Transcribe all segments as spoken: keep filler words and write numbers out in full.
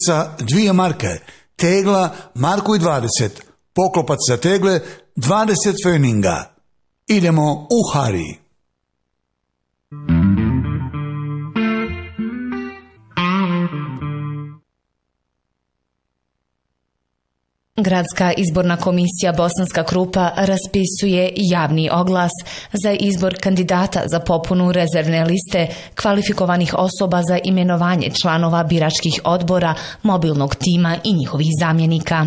dvije marke, tegla marku i dvadeset, poklopac za tegle dvadeset feninga. Idemo u Hari. Gradska izborna komisija Bosanska Krupa raspisuje javni oglas za izbor kandidata za popunu rezervne liste kvalifikovanih osoba za imenovanje članova biračkih odbora, mobilnog tima i njihovih zamjenika.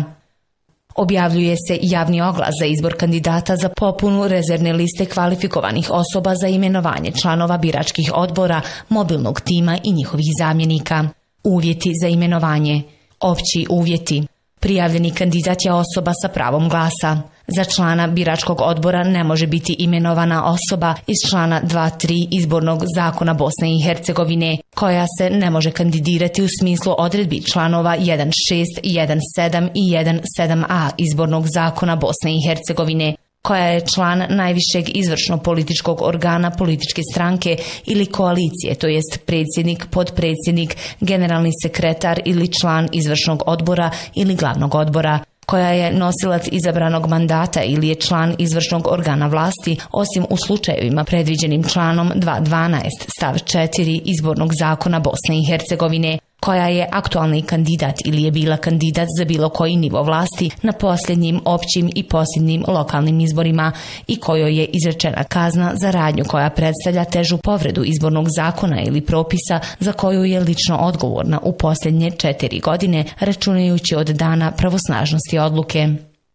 Objavljuje se javni oglas za izbor kandidata za popunu rezervne liste kvalifikovanih osoba za imenovanje članova biračkih odbora, mobilnog tima i njihovih zamjenika. Uvjeti za imenovanje. Opći uvjeti. Prijavljeni kandidat je osoba sa pravom glasa. Za člana biračkog odbora ne može biti imenovana osoba iz člana dva tri Izbornog zakona Bosne i Hercegovine, koja se ne može kandidirati u smislu odredbi članova jedan šest, jedan sedam i jedan sedam a Izbornog zakona Bosne i Hercegovine, koja je član najvišeg izvršno političkog organa političke stranke ili koalicije, to jest predsjednik, potpredsjednik, generalni sekretar ili član izvršnog odbora ili glavnog odbora, koja je nosilac izabranog mandata ili je član izvršnog organa vlasti, osim u slučajevima predviđenim članom dvjesto dvanaest stav četiri Izbornog zakona Bosne i Hercegovine, koja je aktualni kandidat ili je bila kandidat za bilo koji nivo vlasti na posljednjim općim i posljednjim lokalnim izborima i kojoj je izrečena kazna za radnju koja predstavlja težu povredu izbornog zakona ili propisa za koju je lično odgovorna u posljednje četiri godine, računajući od dana pravosnažnosti odluke.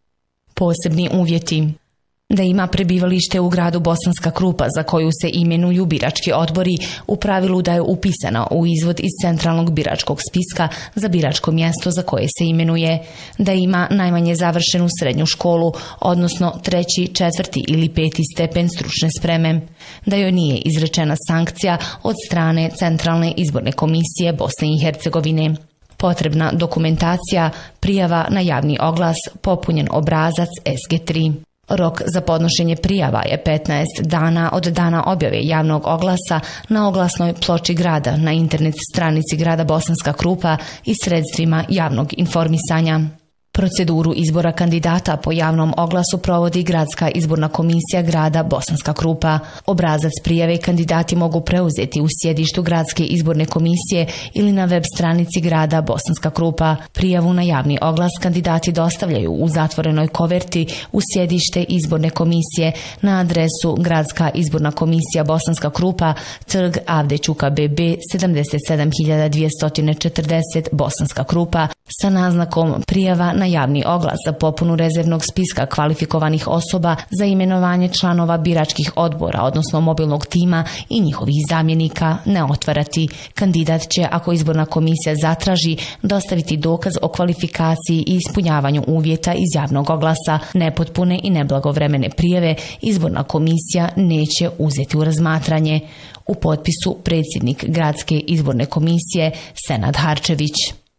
Posebni uvjeti. Da ima prebivalište u gradu Bosanska Krupa za koju se imenuju birački odbori, u pravilu da je upisana u izvod iz centralnog biračkog spiska za biračko mjesto za koje se imenuje, da ima najmanje završenu srednju školu, odnosno treći, četvrti ili peti stepen stručne spreme, da joj nije izrečena sankcija od strane Centralne izborne komisije Bosne i Hercegovine. Potrebna dokumentacija, prijava na javni oglas, popunjen obrazac S G tri. Rok za podnošenje prijava je petnaest dana od dana objave javnog oglasa na oglasnoj ploči grada, na internet stranici grada Bosanska Krupa i sredstvima javnog informisanja. Proceduru izbora kandidata po javnom oglasu provodi Gradska izborna komisija grada Bosanska Krupa. Obrazac prijave kandidati mogu preuzeti u sjedištu Gradske izborne komisije ili na web stranici grada Bosanska Krupa. Prijavu na javni oglas kandidati dostavljaju u zatvorenoj koverti u sjedište izborne komisije na adresu Gradska izborna komisija Bosanska Krupa, trg Avde Ćuka B B sedamdeset sedam hiljada dvjesto četrdeset Bosanska Krupa, sa naznakom prijava na javni oglas za popunu rezervnog spiska kvalifikovanih osoba za imenovanje članova biračkih odbora, odnosno mobilnog tima i njihovih zamjenika, ne otvarati. Kandidat će, ako izborna komisija zatraži, dostaviti dokaz o kvalifikaciji i ispunjavanju uvjeta iz javnog oglasa. Nepotpune i neblagovremene prijave izborna komisija neće uzeti u razmatranje. U potpisu predsjednik Gradske izborne komisije Senad Harčević.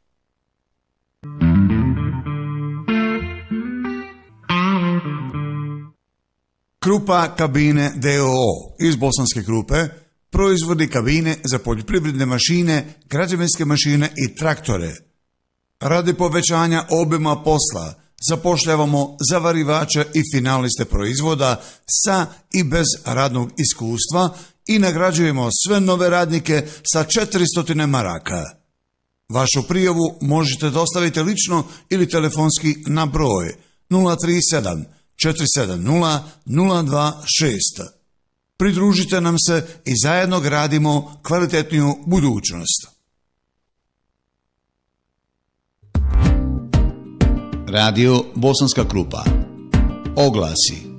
Krupa kabine D O O iz Bosanske Krupe proizvodi kabine za poljoprivredne mašine, građevinske mašine i traktore. Radi povećanja obima posla zapošljavamo zavarivače i finaliste proizvoda sa i bez radnog iskustva i nagrađujemo sve nove radnike sa četiristo maraka. Vašu prijavu možete dostaviti lično ili telefonski na broj nula tri sedam četiri sedam nula nula dva šest. Pridružite nam se i zajedno gradimo kvalitetniju budućnost. Radio Bosanska Krupa. Oglasi.